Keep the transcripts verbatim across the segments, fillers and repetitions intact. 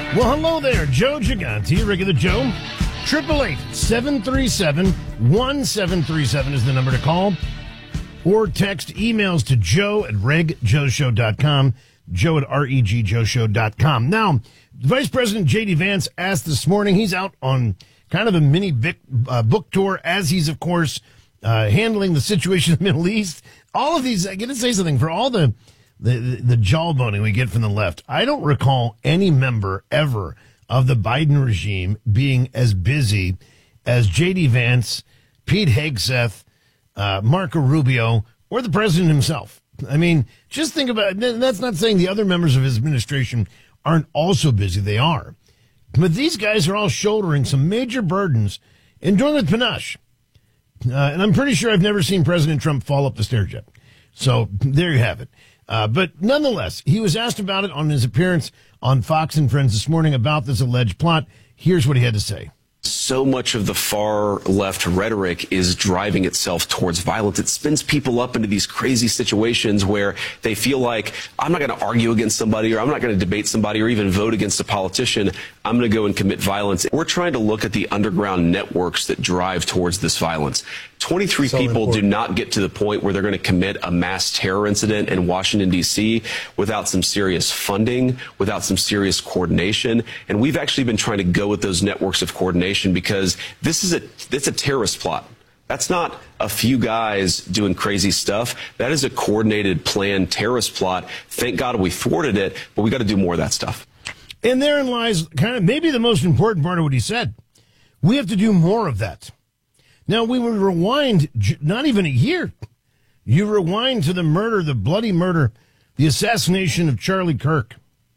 Well, hello there, Joe Gigante, regular Joe. eight eight eight, seven three seven, one seven three seven is the number to call. Or text emails to joe at reg joe show dot com, joe at reg joe show dot com. Now, Vice President J D. Vance asked this morning, he's out on kind of a mini Vic, uh, book tour, as he's, of course, uh, handling the situation in the Middle East. All of these, I got to say something, for all the The, the, the jawboning we get from the left. I don't recall any member ever of the Biden regime being as busy as J D. Vance, Pete Hegseth, uh, Marco Rubio, or the president himself. I mean, just think about it. That's not saying the other members of his administration aren't also busy. They are. But these guys are all shouldering some major burdens and doing it with panache. Uh, and I'm pretty sure I've never seen President Trump fall up the stairs yet. So there you have it. Uh, but nonetheless, he was asked about it on his appearance on Fox and Friends this morning about this alleged plot. Here's what he had to say. So much of the far left rhetoric is driving itself towards violence. It spins people up into these crazy situations where they feel like, I'm not going to argue against somebody, or I'm not going to debate somebody, or even vote against a politician. I'm going to go and commit violence. We're trying to look at the underground networks that drive towards this violence. twenty-three so people important. do not get to the point where they're going to commit a mass terror incident in Washington, D C without some serious funding, without some serious coordination. And we've actually been trying to go with those networks of coordination because this is a, it's a terrorist plot. That's not a few guys doing crazy stuff. That is a coordinated, planned terrorist plot. Thank God we thwarted it, but we got to do more of that stuff. And therein lies kind of maybe the most important part of what he said. We have to do more of that. Now, we would rewind not even a year. You rewind to the murder, the bloody murder, the assassination of Charlie Kirk.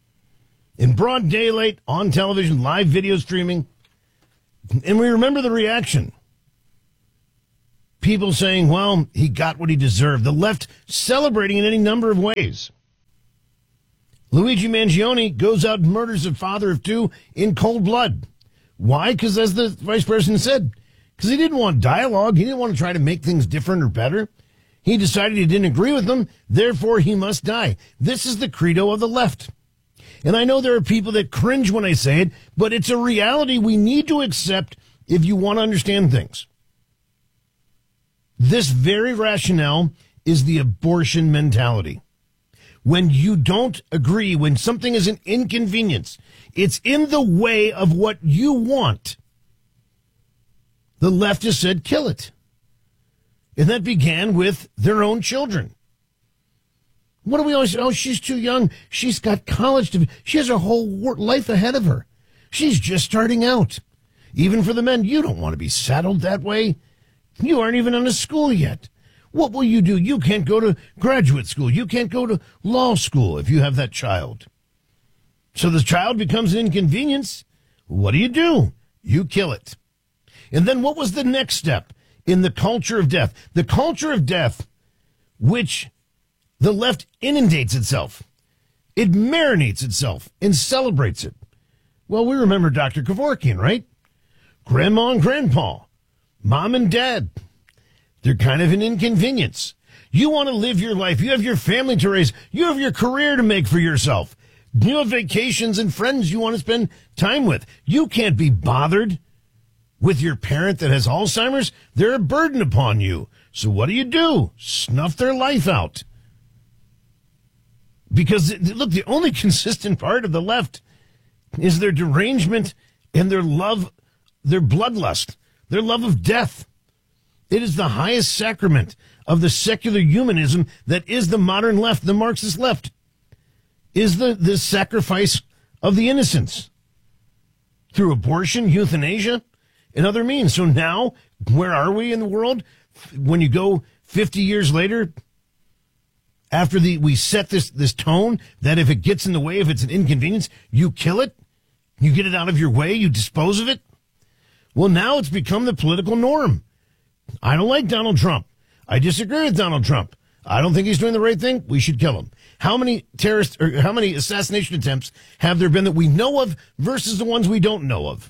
In broad daylight, on television, live video streaming. And we remember the reaction. People saying, well, he got what he deserved. The left celebrating in any number of ways. Luigi Mangione goes out and murders a father of two in cold blood. Why? Because as the vice president said, because he didn't want dialogue. He didn't want to try to make things different or better. He decided he didn't agree with them. Therefore, he must die. This is the credo of the left. And I know there are people that cringe when I say it, but it's a reality we need to accept if you want to understand things. This very rationale is the abortion mentality. When you don't agree, when something is an inconvenience, it's in the way of what you want. The left has said, kill it. And that began with their own children. What do we always say? Oh, she's too young. She's got college to, she has her whole life ahead of her. She's just starting out. Even for the men, you don't want to be saddled that way. You aren't even out of school yet. What will you do? You can't go to graduate school. You can't go to law school if you have that child. So the child becomes an inconvenience. What do you do? You kill it. And then what was the next step in the culture of death? The culture of death, which the left inundates itself. It marinates itself and celebrates it. Well, we remember Doctor Kevorkian, right? Grandma and grandpa, mom and dad. They're kind of an inconvenience. You want to live your life. You have your family to raise. You have your career to make for yourself. You have vacations and friends you want to spend time with. You can't be bothered with your parent that has Alzheimer's. They're a burden upon you. So what do you do? Snuff their life out. Because, look, the only consistent part of the left is their derangement and their love, their bloodlust, their love of death. It is the highest sacrament of the secular humanism that is the modern left, the Marxist left, is the, the sacrifice of the innocents through abortion, euthanasia, and other means. So now, where are we in the world? When you go fifty years later, after the we set this, this tone that if it gets in the way, if it's an inconvenience, you kill it, you get it out of your way, you dispose of it. Well, now it's become the political norm. I don't like Donald Trump. I disagree with Donald Trump. I don't think he's doing the right thing. We should kill him. How many terrorist or how many assassination attempts have there been that we know of versus the ones we don't know of?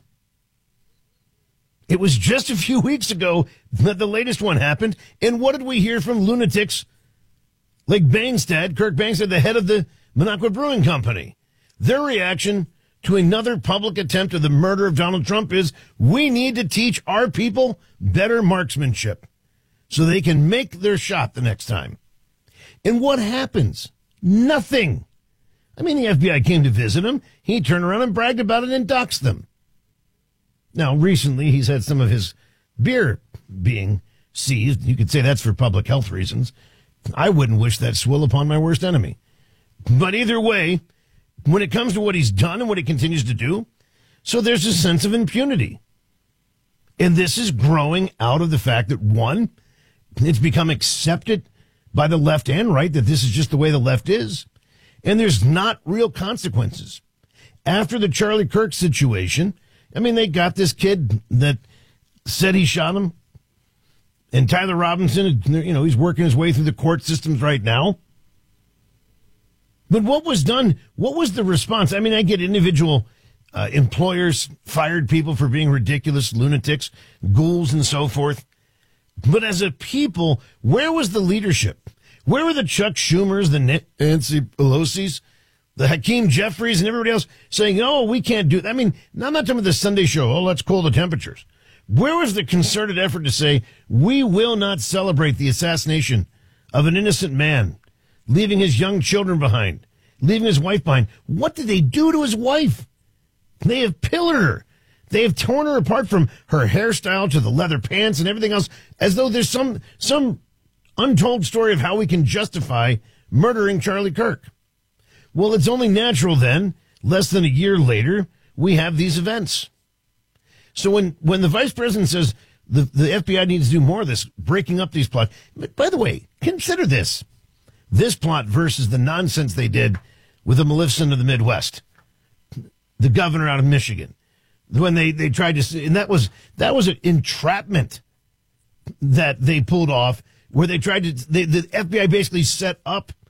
It was just a few weeks ago that the latest one happened. And what did we hear from lunatics like Bangstad, Kirk Bangstad, the head of the Minocqua Brewing Company? Their reaction to another public attempt of the murder of Donald Trump is we need to teach our people better marksmanship so they can make their shot the next time. And what happens? Nothing. I mean, the F B I came to visit him. He turned around and bragged about it and doxed them. Now, recently, he's had some of his beer being seized. You could say that's for public health reasons. I wouldn't wish that swill upon my worst enemy. But either way, when it comes to what he's done and what he continues to do, so there's a sense of impunity. And this is growing out of the fact that, one, it's become accepted by the left and right that this is just the way the left is. And there's not real consequences. After the Charlie Kirk situation, I mean, they got this kid that said he shot him. And Tyler Robinson, you know, he's working his way through the court systems right now. But what was done? What was the response? I mean, I get individual uh, employers fired people for being ridiculous lunatics, ghouls, and so forth. But as a people, where was the leadership? Where were the Chuck Schumers, the Nancy Pelosi's, the Hakeem Jeffries, and everybody else saying, oh, we can't do that? I mean, I'm not talking about the Sunday show. Oh, let's cool the temperatures. Where was the concerted effort to say, we will not celebrate the assassination of an innocent man, leaving his young children behind, leaving his wife behind? What did they do to his wife? They have pillared her. They have torn her apart from her hairstyle to the leather pants and everything else, as though there's some some untold story of how we can justify murdering Charlie Kirk. Well, it's only natural then, less than a year later, we have these events. So when, when the vice president says the, the F B I needs to do more of this, breaking up these plots, by the way, consider this. This plot versus the nonsense they did with the Maleficent of the Midwest, the governor out of Michigan, when they, they tried to, and that was, that was an entrapment that they pulled off where they tried to, they, the F B I basically set up